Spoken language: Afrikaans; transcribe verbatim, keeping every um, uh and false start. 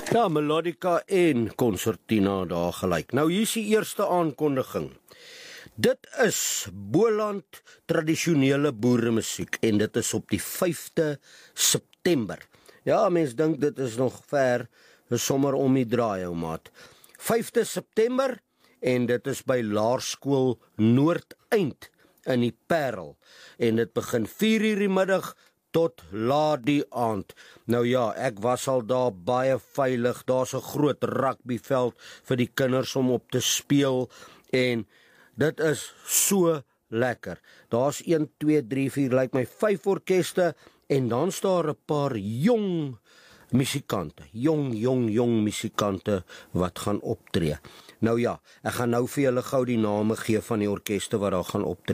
Ja, melodica en concertina daar gelyk. Nou hier is die eerste aankondiging. Dit is Boland tradisionele boeremusiek en dit is op die vyfde September. Ja, mens dink dit is nog ver, is sommer om die draai, ou maat. vyfde September en dit is by Laerskool Noordeind in die Parel. En dit begin vier uur die middag tot laat die aand. Nou ja, ek was al daar baie veilig. Daar's 'n groot rugbyveld vir die kinders om op te speel en dit is so lekker. Daar's een, twee, drie, vier, lyk my vyf orkeste en dan's daar 'n paar jong musikante, jong, jong, jong musikante wat gaan optree. Nou ja, ek gaan nou vir julle gou die name gee van die orkeste wat daar gaan optree.